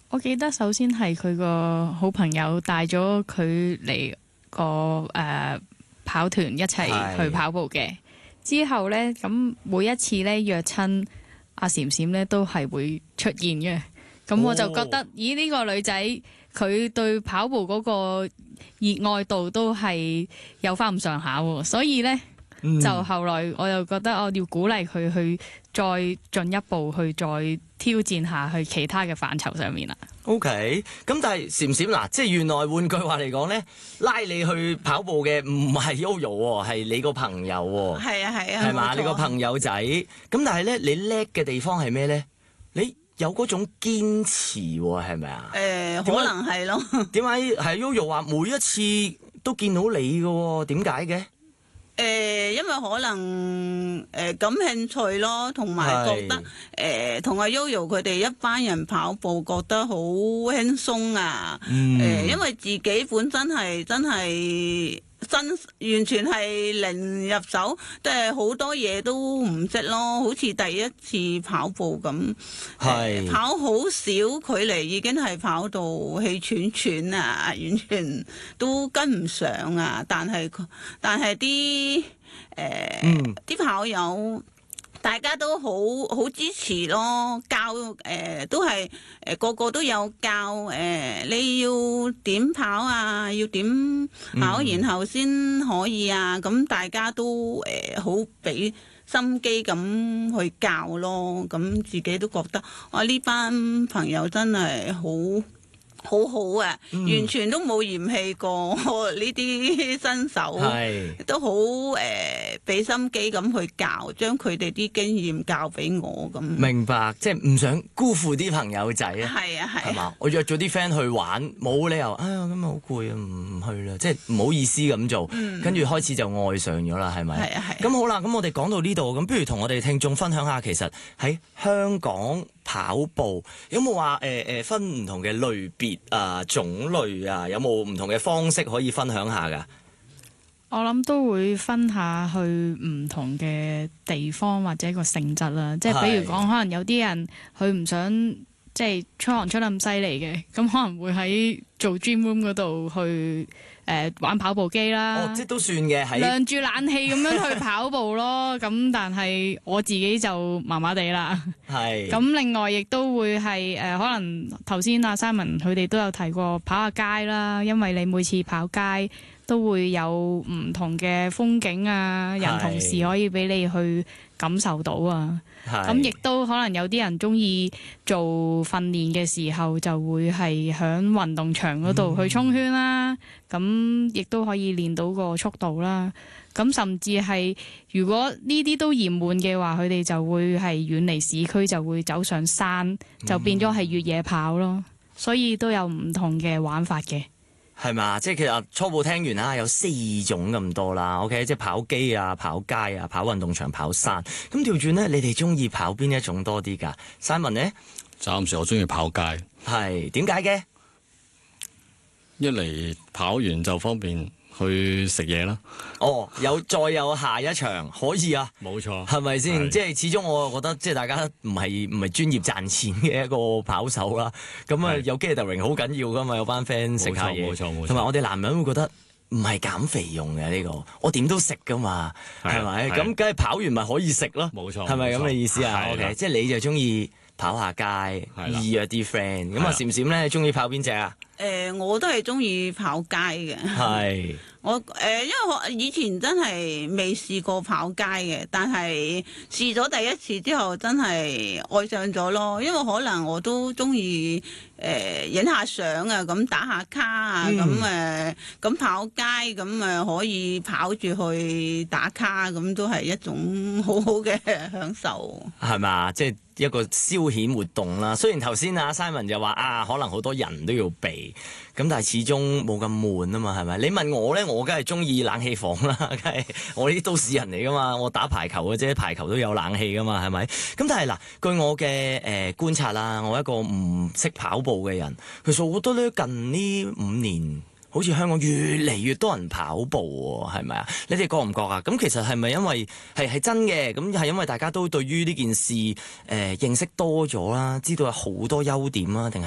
我記得首先係佢個好朋友帶咗佢嚟個跑團一齊去跑步嘅。之後呢，咁每一次呢約親阿閃閃呢都係會出現嘅。咁我就覺得，咦呢個女仔佢對跑步嗰個熱愛度都係有翻咁上下喎。所以呢，就後來我又覺得我要鼓勵佢去再進一步去再挑戰下去其他嘅範疇上面啦。 OK， 咁但係閃閃嗱，即係原來換句話嚟講咧，拉你去跑步嘅唔係 Yoyo 喎，係你個朋友喎。 係啊， 係嘛？你個朋友仔。咁但係咧，你叻嘅地方係咩咧？你有嗰種堅持喎，係咪啊？ 可能係咯。 點解係 Yoyo 話每一次都見到你嘅喎？點解嘅？ 因為可能感興趣咯，同埋覺得同阿 Yoyo 佢哋一班人跑步覺得好輕鬆啊。因為自己本身係真係完全係零入手，即係好多嘢都唔識咯。好似第一次跑步咁，跑好少距離已經係跑到氣喘喘啊，完全都跟唔上啊。但係啲啲跑友大家都好支持咯，教都係個個都有教你要點跑啊，要點跑，然後先可以啊。咁大家都好俾心機咁去教咯。咁自己都覺得我呢班朋友真係好好啊，完全都冇嫌棄過呢啲新手，都好俾心機咁去教，將佢哋啲經驗教俾我咁。 明白，即係唔想辜負啲朋友仔啊。 係啊， 係嘛？我約咗啲 friend 去玩，冇理由哎呀今日好攰啊，唔去啦，即係唔好意思咁做，跟住開始就愛上咗啦，係咪？係啊係。咁好啦，咁我哋講到呢度，咁不如同我哋聽眾分享下，其實喺香港跑步有冇話分唔同嘅類別啊、種類啊，有冇唔同嘅方式可以分享下㗎？ 我諗都會分下去唔同嘅地方或者個性質啦，即係比如講，可能有啲人佢唔想即係出汗出得咁犀利嘅，咁可能會喺做 gym room 嗰度去玩跑步機啦。 即都算嘅，係亮住冷氣咁樣去跑步咯。咁但係我自己就麻麻地啦。係。咁另外亦都會係可能頭先阿 Simon 佢哋都有提過跑下街啦，因為你每次跑街都會有唔同嘅風景啊，人同事可以俾你去感受到啊。咁亦都可能有啲人中意做訓練嘅時候，就會係喺運動場嗰度去衝圈啦。咁亦都可以練到個速度啦。咁甚至係如果呢啲都嫌悶嘅話，佢哋就會係遠離市區，就會走上山，就變咗係越野跑咯。所以都有唔同嘅玩法嘅。 係嘛？即係其實初步聽完啦，有4種咁多啦。OK， 即係跑機啊、跑街啊、跑運動場、跑山。咁調轉咧，你哋中意跑邊一種多啲㗎 ？Simon 咧， 暫時我中意跑街。 係點解嘅？ 一嚟跑完就方便去食嘢啦。 再有下一場可以啊。冇錯，係咪先？即係始終我覺得即係大家唔係專業賺錢嘅一個跑手啦。咁啊有 gathering 好緊要㗎嘛，有班 friend 食下嘢。冇錯。同埋我哋男人會覺得唔係減肥用嘅呢個，我點都食㗎嘛，係咪？咁梗係跑完咪可以食咯。冇錯。係咪咁嘅意思啊 ？OK， 即係你就中意跑下街，易約啲 friend。咁啊，閃閃咧中意跑邊隻啊？ 我都係中意跑街嘅。係。因為我以前真係未試過跑街嘅，但係試咗第一次之後，真係愛上咗咯。因為可能我都中意影下相啊，咁打下卡啊，咁跑街咁可以跑住去打卡，咁都係一種好好嘅享受。係嘛， 即係一個消遣活動啦。雖然頭先阿 Simon 就話可能好多人都要避，咁但係始終冇咁悶啊嘛，係咪？你問我咧，我梗係中意冷氣房啦，梗係我呢啲都市人嚟噶嘛，我打排球嘅啫，排球都有冷氣噶嘛，係咪？咁但係嗱，據我嘅觀察啦，我一個唔識跑步嘅人，其實我覺得咧近呢5年，好似香港越嚟越多人跑步喎，係咪啊？你哋覺唔覺啊？咁其實係咪因為係真嘅？咁係因為大家都對於呢件事認識多咗啦，知道有好多優點啦，定係